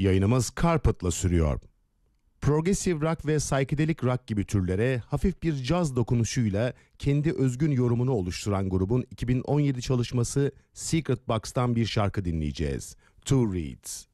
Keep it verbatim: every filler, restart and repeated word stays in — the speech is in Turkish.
Yayınımız Carpet'la sürüyor. Progressive rock ve psychedelic rock gibi türlere hafif bir caz dokunuşuyla kendi özgün yorumunu oluşturan grubun iki bin on yedi çalışması Secret Box'tan bir şarkı dinleyeceğiz. Two Reeds.